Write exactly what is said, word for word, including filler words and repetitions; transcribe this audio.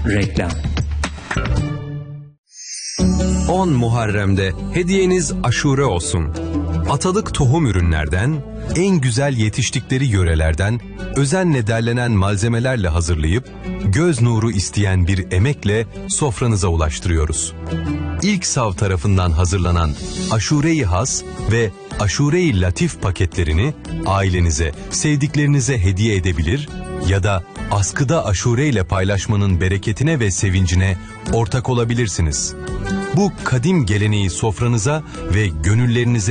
Reklam. on Muharrem'de hediyeniz aşure olsun. Atalık tohum ürünlerden, en güzel yetiştikleri yörelerden, özenle derlenen malzemelerle hazırlayıp, göz nuru isteyen bir emekle sofranıza ulaştırıyoruz. İlk Sav tarafından hazırlanan Aşure-i Has ve Aşure-i Latif paketlerini ailenize, sevdiklerinize hediye edebilir ya da askıda aşure ile paylaşmanın bereketine ve sevincine ortak olabilirsiniz. Bu kadim geleneği sofranıza ve gönüllerinize